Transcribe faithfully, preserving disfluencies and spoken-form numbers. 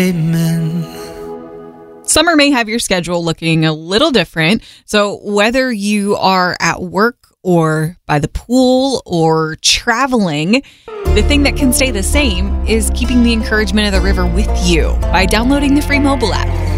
Amen. Summer may have your schedule looking a little different. So whether you are at work or by the pool or traveling, the thing that can stay the same is keeping the encouragement of the river with you by downloading the free mobile app.